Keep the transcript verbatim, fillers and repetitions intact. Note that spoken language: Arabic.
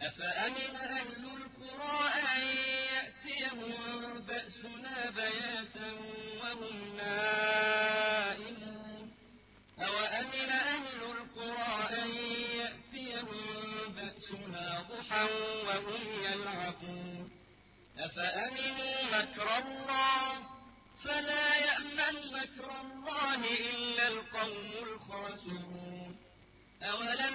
أفأمن أهل القرى أن يأتيهم بأسنا بياتا وهم نائمون أوأمن أهل القرى أن يأتيهم بأسنا ضحى وهم يلعبون أفأمنوا مكر الله فلا يأمن مكر الله إلا القوم الخاسرون أولم